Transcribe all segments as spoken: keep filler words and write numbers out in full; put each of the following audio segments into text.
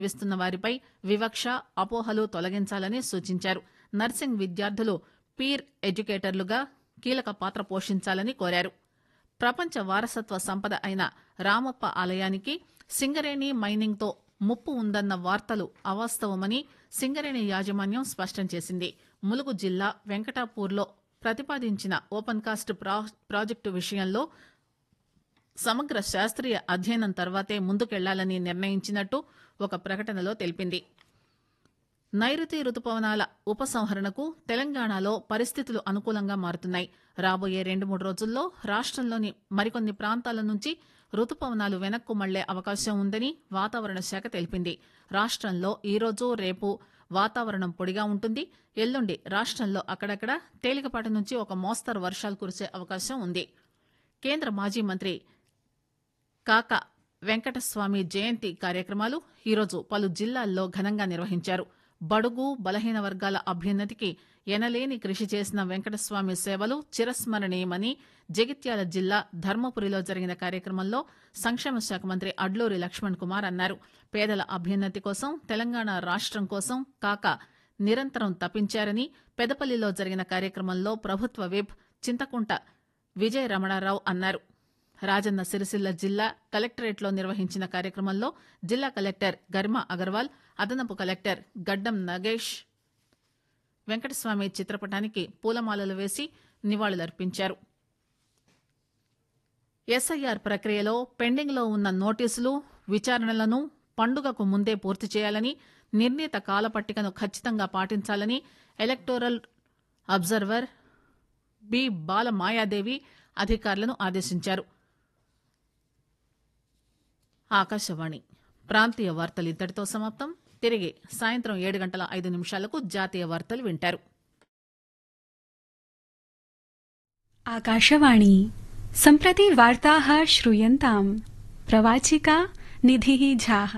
విస్తున్న వారిపై వివక్ష అపోహలు తొలగించాలని సూచించారు. నర్సింగ్ విద్యార్థులు పీర్ ఎడ్యుకేటర్లుగా కీలక పాత్ర పోషించాలని కోరారు. ప్రపంచ వారసత్వ సంపద అయిన రామప్ప ఆలయానికి సింగరేణి మైనింగ్తో ముప్పు ఉందన్న వార్తలు అవాస్తవమని సింగరేణి యాజమాన్యం స్పష్టం చేసింది. ములుగు జిల్లా వెంకటాపూర్లో ప్రతిపాదించిన ఓపెన్ కాస్ట్ ప్రాజెక్టు విషయంలో సమగ్ర శాస్త్రీయ అధ్యయనం తర్వాతే ముందుకెళ్లాలని నిర్ణయించినట్టు ఒక ప్రకటనలో తెలిపింది. నైరుతి రుతుపవనాల ఉపసంహరణకు తెలంగాణలో పరిస్థితులు అనుకూలంగా మారుతున్నాయి. రాబోయే రెండు మూడు రోజుల్లో రాష్టంలోని మరికొన్ని ప్రాంతాల నుంచి రుతుపవనాలు వెనక్కు మళ్లే అవకాశం ఉందని వాతావరణ శాఖ తెలిపింది. రాష్టంలో ఈరోజు రేపు వాతావరణం పొడిగా ఉంటుంది. ఎల్లుండి రాష్టంలో అక్కడక్కడ తేలికపాటి నుంచి ఒక మోస్తరు వర్షాలు కురిసే అవకాశం ఉంది. కేంద్ర మాజీ మంత్రి కాకా వెంకటస్వామి జయంతి కార్యక్రమాలు ఈరోజు పలు జిల్లాల్లో ఘనంగా నిర్వహించారు. బడుగు బలహీన వర్గాల అభ్యున్నతికి ఎనలేని కృషి చేసిన వెంకటస్వామి సేవలు చిరస్మరణీయమని జగిత్యాల జిల్లా ధర్మపురిలో జరిగిన కార్యక్రమంలో సంక్షేమ శాఖ మంత్రి అడ్లూరి లక్ష్మణ్ కుమార్ అన్నారు. పేదల అభ్యున్నతి కోసం, తెలంగాణ రాష్టం కోసం కాకా నిరంతరం తపించారని పెదపల్లిలో జరిగిన కార్యక్రమంలో ప్రభుత్వ విప్ చింతకుంట విజయ రమణారావు అన్నారు. రాజన్న సిరిసిల్ల జిల్లా కలెక్టరేట్లో నిర్వహించిన కార్యక్రమంలో జిల్లా కలెక్టర్ గరిమా అగర్వాల్, అదనపు కలెక్టర్ గడ్డం నగేష్ వెంకటస్వామి చిత్రపటానికి పూలమాలలు వేసి నివాళులర్పించారు. ఎస్ఐఆర్ ప్రక్రియలో పెండింగ్లో ఉన్న నోటీసులు, విచారణలను పండుగకు ముందే పూర్తి చేయాలని, నిర్ణీత కాలపట్టికను ఖచ్చితంగా పాటించాలని ఎలక్టోరల్ అబ్జర్వర్ బి బాలమాయాదేవి అధికారులను ఆదేశించారు. ఆకాశవాణి ప్రాంతీయ వార్తలు ఇంతటితో సమాప్తం. తిరిగి సాయంత్రం ఏడు గంటల ఐదు నిమిషాలకు జాతీయ వార్తలు వింటారు. ఆకాశవాణి సంప్రతి వార్తాః శ్రూయంతాం. ప్రవాచికా నిధిః ఝాః.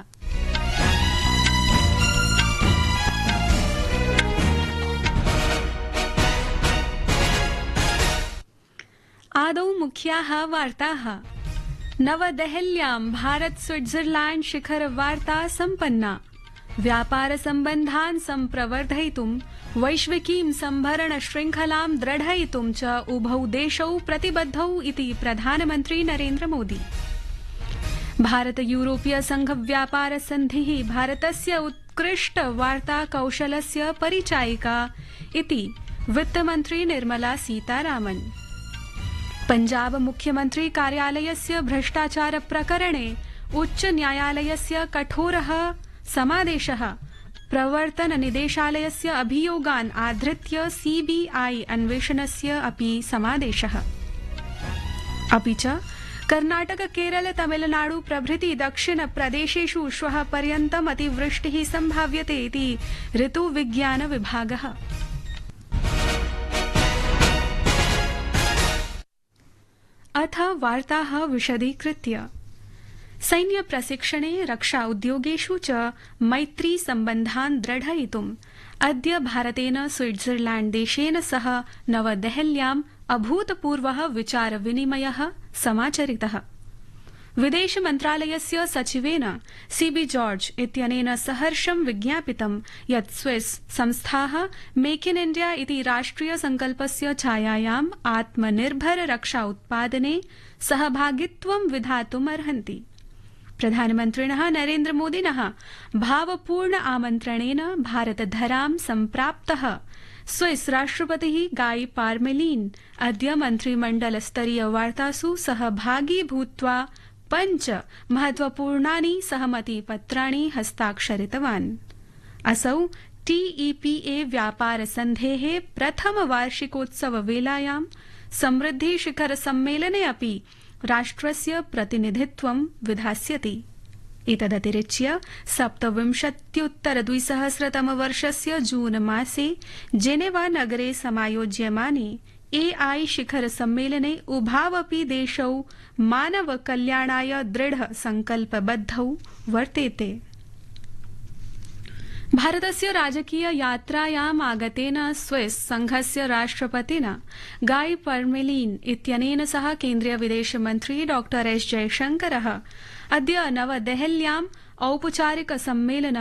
आदौ मुख्याः वार्ताः. नवदेहल्यां भारत स्विट्जरलैंड शिखर वार्ता सम्पन्ना. व्यापार सम्बन्धान् सम्प्रवर्धयितुं वैश्विकीं सम्भरण श्रृंखलां दृढयितुं च उभौ देशौ प्रतिबद्धौ इति प्रधानमन्त्री नरेन्द्र मोदी. भारत यूरोपीय संघ व्यापार सन्धिः भारतस्य उत्कृष्ट वार्ता कौशलस्य परिचायिका इति वित्तमन्त्री निर्मला सीतारामन्. पंजाब मुख्यमंत्री कार्यालयस्य भ्रष्टाचार प्रकरणे उच्च न्यायालयस्य कठोरः समादेशः. प्रवर्तन निदेशालयस्य अभियोगान् आधृत्य सीबीआई अन्वेषणस्य अपि समादेशः. अपि च कर्नाटक केरल तमिलनाडु प्रभृति दक्षिण प्रदेशेषु श्वः पर्यन्तम् अतिवृष्टिः सम्भाव्यते इति ऋतुविज्ञान विभागः. अथ वार्ताः विशदीकृत्य. सैन्य प्रशिक्षणे रक्षा उद्योगेषु च मैत्री सम्बन्धान् दृढयितुम् अद्य भारतेन स्विट्जरलैंड देशेन सह नवदेहल्याम् अभूतपूर्वः विचार विनिमयः समाचरितः. विदेश मन्त्रालयस्य सचिवेन सीबी जॉर्ज इत्यनेन सहर्षं विज्ञापितं यत् स्विस संस्थाः मेक इन इंडिया इति राष्ट्रिय संकल्पस्य छायायाम् आत्मनिर्भर रक्षा उत्पादने सहभागित्वं विधातुम् अर्हन्ति. प्रधानमन्त्रिणः नरेन्द्र मोदिनः भावपूर्ण आमन्त्रणेन भारतधरां सम्प्राप्तः स्विस राष्ट्रपतिः गाई पार्मेलिन अद्य मन्त्रिमण्डलस्तरीय वार्तासु सहभागी भूत्वा पंच महत्वपूर्णानि सहमतिपत्राणि हस्ताक्षरितवान्. असौ टीईपीए व्यापार सन्धेः प्रथम वार्षिकोत्सव वेलायां समृद्धि शिखर सम्मेलने अपि राष्ट्रस्य प्रतिनिधित्वं विधास्यति. एतदतिरिच्य सप्तविंशत्युत्तर द्विसहस्रतम वर्षस्य जून मासे जेनेवा नगरे समायोज्यमाने एआई शिखर सम्मेलने उभावपि देशौ मानव कल्याणाय दृढ संकल्पबद्धौ वर्तेते. भारतस्य राजकीय यात्रायाम् आगतेन स्विस संघस्य राष्ट्रपतिना गाई पर्मेलिन इत्यनेन सह केन्द्रीय विदेश मन्त्री डॉ एस जयशंकरः अद्य नवदेहल्याम् औपचारिक सम्मेलनं